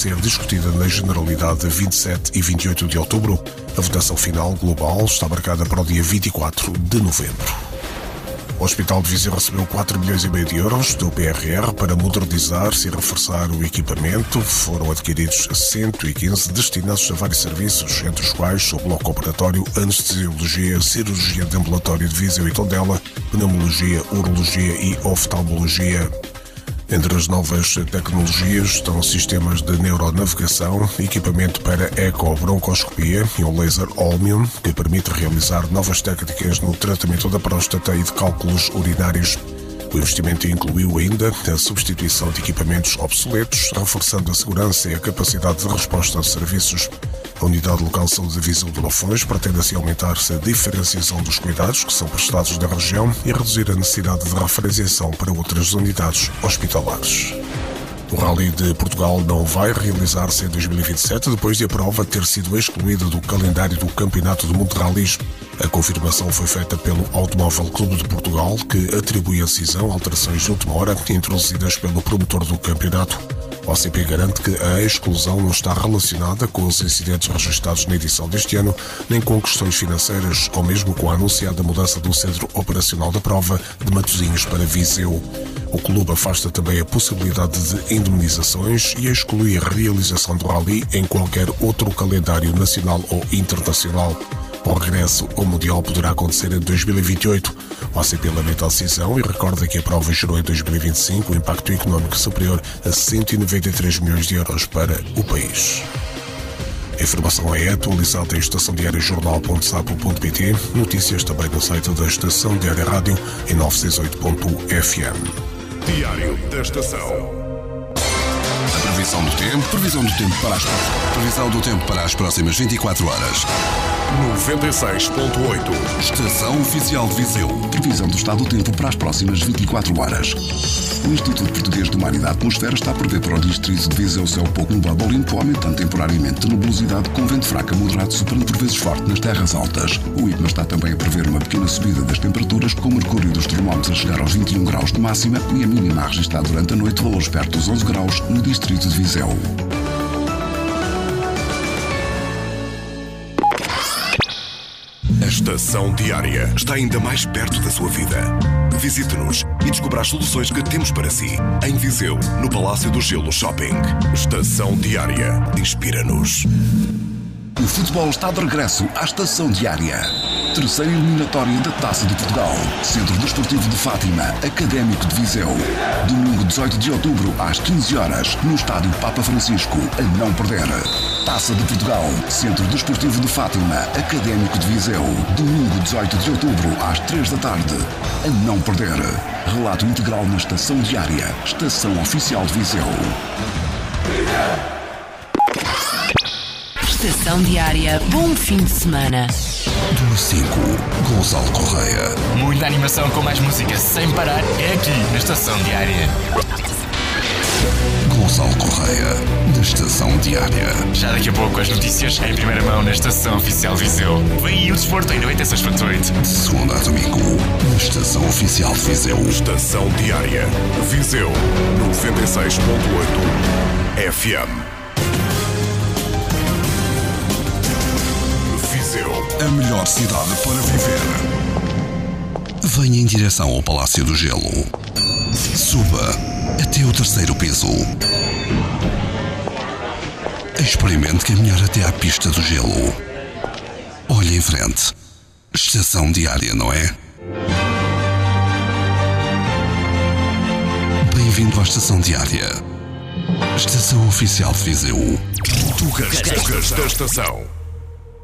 ser discutida na Generalidade 27 e 28 de outubro. A votação final global está marcada para o dia 24 de novembro. O Hospital de Viseu recebeu 4,5 milhões de euros do PRR para modernizar-se e reforçar o equipamento. Foram adquiridos 115 destinados a vários serviços, entre os quais o bloco operatório, anestesiologia, cirurgia de ambulatório de Viseu e Tondela, pneumologia, urologia e oftalmologia. Entre as novas tecnologias estão sistemas de neuronavegação, equipamento para ecobroncoscopia e um laser Holmium, que permite realizar novas técnicas no tratamento da próstata e de cálculos urinários. O investimento incluiu ainda a substituição de equipamentos obsoletos, reforçando a segurança e a capacidade de resposta aos serviços. A Unidade Local de Saúde de Viseu de Lafões pretende assim aumentar-se a diferenciação dos cuidados que são prestados na região e reduzir a necessidade de referenciação para outras unidades hospitalares. O Rally de Portugal não vai realizar-se em 2027, depois de a prova ter sido excluída do calendário do Campeonato do Mundo de Rallys. A confirmação foi feita pelo Automóvel Clube de Portugal, que atribui a decisão a alterações de última hora introduzidas pelo promotor do campeonato. O ACP garante que a exclusão não está relacionada com os incidentes registrados na edição deste ano, nem com questões financeiras, ou mesmo com a anunciada mudança do centro operacional da prova de Matosinhos para Viseu. O clube afasta também a possibilidade de indemnizações e exclui a realização do rally em qualquer outro calendário nacional ou internacional. O regresso ao Mundial poderá acontecer em 2028. O ACP lamenta a decisão e recorda que a prova gerou em 2025 um impacto económico superior a 193 milhões de euros para o país. A informação é atualizada em estaçãodiariajornal.sapo.pt, notícias também no site da Estação Diária Rádio em 968.fm. Diário da Estação. Previsão do tempo para as próximas 24 horas. 96.8. Estação Oficial de Viseu. Previsão do estado do tempo para as próximas 24 horas. O Instituto Português do Mar e da Atmosfera está a prever para o distrito de Viseu céu pouco nublado ou limpo, aumentando temporariamente a nebulosidade com vento fraco a moderado, soprando por vezes forte nas terras altas. O IPMA está também a prever uma pequena subida das temperaturas, com o mercúrio dos termómetros a chegar aos 21 graus de máxima e a mínima a registrar durante a noite valores perto dos 11 graus no distrito de Viseu. A Estação Diária está ainda mais perto da sua vida. Visite-nos e descubra as soluções que temos para si. Em Viseu, no Palácio do Gelo Shopping. Estação Diária. Inspira-nos. O futebol está de regresso à Estação Diária. Terceira eliminatória da Taça de Portugal. Centro Desportivo de Fátima, Académico de Viseu. Domingo 18 de outubro, às 15 horas, no Estádio Papa Francisco, a não perder. Taça de Portugal, Centro Desportivo de Fátima, Académico de Viseu. Domingo 18 de outubro, às 3 da tarde, a não perder. Relato integral na Estação Diária, Estação Oficial de Viseu. Estação Diária, bom fim de semana. Do 5, Gonçalo Correia. Muita animação com mais música sem parar é aqui na Estação Diária. Gonçalo Correia, da Estação Diária. Já daqui a pouco as notícias em primeira mão na Estação Oficial de Viseu. Vem aí o desporto em 96.8. De segunda a domingo, na Estação Oficial de Viseu. Estação Diária. Viseu 96.8 FM. A melhor cidade para viver. Venha em direção ao Palácio do Gelo. Suba até o terceiro piso. Experimente caminhar até à pista do gelo. Olhe em frente. Estação Diária, não é? Bem-vindo à Estação Diária. Estação Oficial de Viseu. Tugas da Estação.